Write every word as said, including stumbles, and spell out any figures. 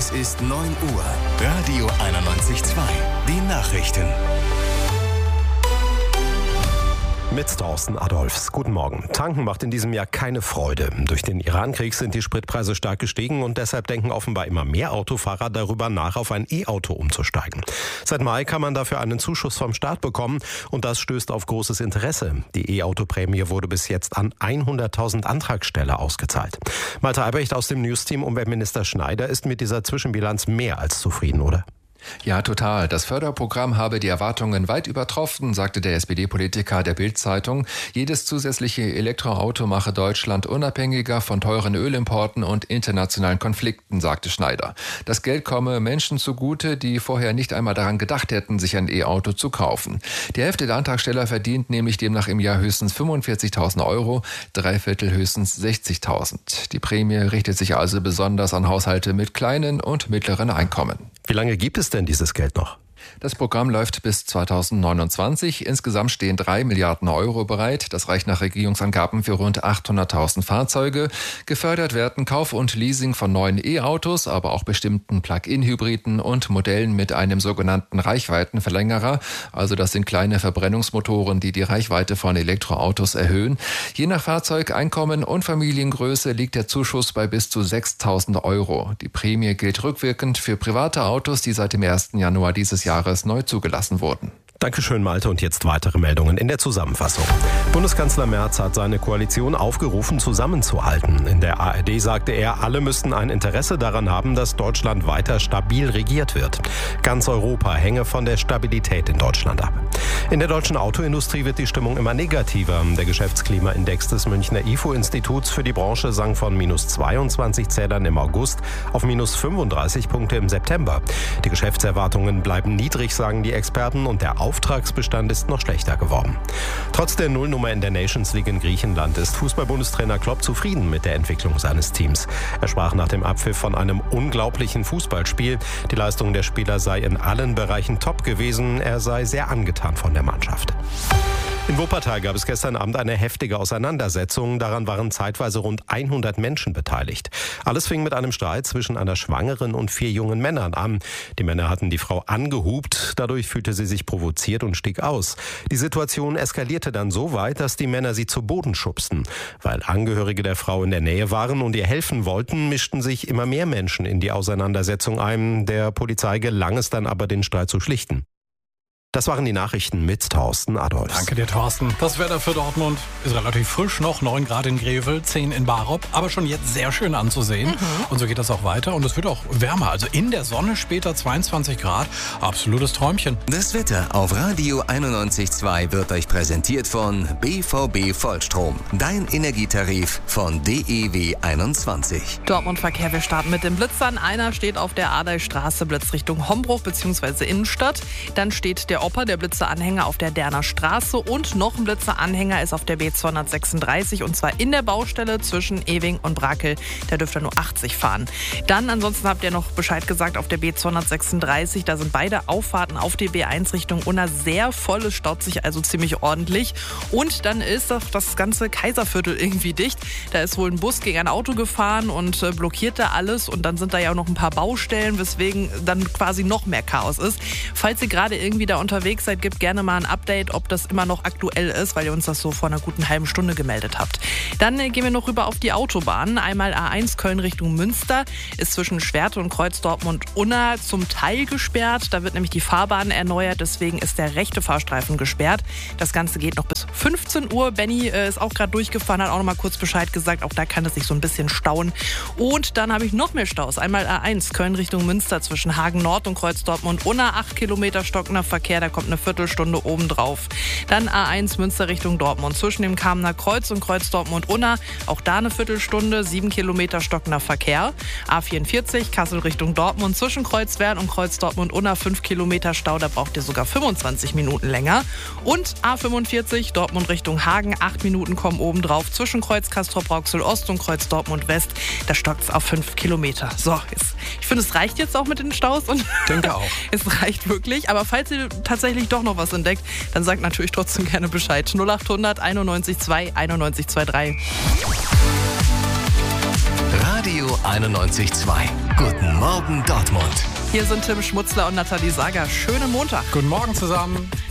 Es ist neun Uhr. Radio einundneunzig Komma zwei. Die Nachrichten. Mit Thorsten Adolfs. Guten Morgen. Tanken macht in diesem Jahr keine Freude. Durch den Iran-Krieg sind die Spritpreise stark gestiegen und deshalb denken offenbar immer mehr Autofahrer darüber nach, auf ein E-Auto umzusteigen. Seit Mai kann man dafür einen Zuschuss vom Staat bekommen und das stößt auf großes Interesse. Die E-Auto-Prämie wurde bis jetzt an hunderttausend Antragsteller ausgezahlt. Malte Albrecht aus dem News-Team. Umweltminister Schneider ist mit dieser Zwischenbilanz mehr als zufrieden, oder? Ja, total. Das Förderprogramm habe die Erwartungen weit übertroffen, sagte der S P D-Politiker der Bild-Zeitung. Jedes zusätzliche Elektroauto mache Deutschland unabhängiger von teuren Ölimporten und internationalen Konflikten, sagte Schneider. Das Geld komme Menschen zugute, die vorher nicht einmal daran gedacht hätten, sich ein E-Auto zu kaufen. Die Hälfte der Antragsteller verdient nämlich demnach im Jahr höchstens fünfundvierzigtausend Euro, drei Viertel höchstens sechzigtausend. Die Prämie richtet sich also besonders an Haushalte mit kleinen und mittleren Einkommen. Wie lange gibt es denn dieses Geld noch? Das Programm läuft bis zweitausendneunundzwanzig. Insgesamt stehen drei Milliarden Euro bereit. Das reicht nach Regierungsangaben für rund achthunderttausend Fahrzeuge. Gefördert werden Kauf und Leasing von neuen E-Autos, aber auch bestimmten Plug-in-Hybriden und Modellen mit einem sogenannten Reichweitenverlängerer. Also das sind kleine Verbrennungsmotoren, die die Reichweite von Elektroautos erhöhen. Je nach Fahrzeug, Einkommen und Familiengröße liegt der Zuschuss bei bis zu sechstausend Euro. Die Prämie gilt rückwirkend für private Autos, die seit dem ersten Januar dieses Jahres neu zugelassen wurden. Dankeschön, Malte. Und jetzt weitere Meldungen in der Zusammenfassung. Bundeskanzler Merz hat seine Koalition aufgerufen, zusammenzuhalten. In der A R D sagte er, alle müssten ein Interesse daran haben, dass Deutschland weiter stabil regiert wird. Ganz Europa hänge von der Stabilität in Deutschland ab. In der deutschen Autoindustrie wird die Stimmung immer negativer. Der Geschäftsklimaindex des Münchner I F O-Instituts für die Branche sank von minus zweiundzwanzig Zählern im August auf minus fünfunddreißig Punkte im September. Die Geschäftserwartungen bleiben niedrig, sagen die Experten, und der Auftragsbestand ist noch schlechter geworden. Trotz der Nullnummer in der Nations League in Griechenland ist Fußball-Bundestrainer Klopp zufrieden mit der Entwicklung seines Teams. Er sprach nach dem Abpfiff von einem unglaublichen Fußballspiel. Die Leistung der Spieler sei in allen Bereichen top gewesen. Er sei sehr angetan von der Mannschaft. In Wuppertal gab es gestern Abend eine heftige Auseinandersetzung. Daran waren zeitweise rund hundert Menschen beteiligt. Alles fing mit einem Streit zwischen einer Schwangeren und vier jungen Männern an. Die Männer hatten die Frau angehupt. Dadurch fühlte sie sich provoziert und stieg aus. Die Situation eskalierte dann so weit, dass die Männer sie zu Boden schubsten. Weil Angehörige der Frau in der Nähe waren und ihr helfen wollten, mischten sich immer mehr Menschen in die Auseinandersetzung ein. Der Polizei gelang es dann aber, den Streit zu schlichten. Das waren die Nachrichten mit Thorsten Adolfs. Danke dir, Thorsten. Das Wetter für Dortmund ist relativ frisch noch. neun Grad in Grevel, zehn in Barop. Aber schon jetzt sehr schön anzusehen. Mhm. Und so geht das auch weiter. Und es wird auch wärmer. Also in der Sonne später zweiundzwanzig Grad. Absolutes Träumchen. Das Wetter auf Radio einundneunzig Komma zwei wird euch präsentiert von B V B Vollstrom. Dein Energietarif von D E W einundzwanzig. Dortmund-Verkehr, wir starten mit den Blitzern. Einer steht auf der Adaystraße, Blitz Richtung Hombruch bzw. Innenstadt. Dann steht der Oper, der Blitzeranhänger, auf der Derner Straße und noch ein Blitzeranhänger ist auf der B zweihundertsechsunddreißig und zwar in der Baustelle zwischen Ewing und Brakel. Da dürft ihr nur achtzig fahren. Dann ansonsten habt ihr noch Bescheid gesagt auf der B zweihundertsechsunddreißig. Da sind beide Auffahrten auf die B eins Richtung Unna sehr voll. Es staut sich also ziemlich ordentlich. Und dann ist doch das ganze Kaiserviertel irgendwie dicht. Da ist wohl ein Bus gegen ein Auto gefahren und äh, blockiert da alles. Und dann sind da ja auch noch ein paar Baustellen, weswegen dann quasi noch mehr Chaos ist. Falls ihr gerade irgendwie da unterwegs seid, gebt gerne mal ein Update, ob das immer noch aktuell ist, weil ihr uns das so vor einer guten halben Stunde gemeldet habt. Dann äh, gehen wir noch rüber auf die Autobahn. Einmal A eins Köln Richtung Münster ist zwischen Schwerte und Kreuz Dortmund-Unna zum Teil gesperrt. Da wird nämlich die Fahrbahn erneuert, deswegen ist der rechte Fahrstreifen gesperrt. Das Ganze geht noch bis fünfzehn Uhr. Benny äh, ist auch gerade durchgefahren, hat auch noch mal kurz Bescheid gesagt. Auch da kann es sich so ein bisschen stauen. Und dann habe ich noch mehr Staus. Einmal A eins Köln Richtung Münster zwischen Hagen Nord und Kreuz Dortmund-Unna. acht Kilometer stockender Verkehr. Da kommt eine Viertelstunde obendrauf. Dann A eins Münster Richtung Dortmund zwischen dem Kamener Kreuz und Kreuz Dortmund-Unna. Auch da eine Viertelstunde, sieben Kilometer stockender Verkehr. A vierundvierzig Kassel Richtung Dortmund zwischen Kreuzwerl und Kreuz Dortmund-Unna. fünf Kilometer Stau, da braucht ihr sogar fünfundzwanzig Minuten länger. Und A fünfundvierzig Dortmund Richtung Hagen. acht Minuten kommen obendrauf zwischen Kreuz Castrop-Rauxel Ost und Kreuz Dortmund West. Da stockt es auf fünf Kilometer. So, jetzt, ich finde, es reicht jetzt auch mit den Staus. Und denke auch. Es reicht wirklich. Aber falls ihr tatsächlich doch noch was entdeckt, dann sagt natürlich trotzdem gerne Bescheid. null achthundert einundneunzig zwei einundneunzig drei. Radio einundneunzig Komma zwei. Guten Morgen Wiesbaden Dortmund. Hier sind Tim Schmutzler und Nathalie Sager. Schönen Montag. Guten Morgen zusammen.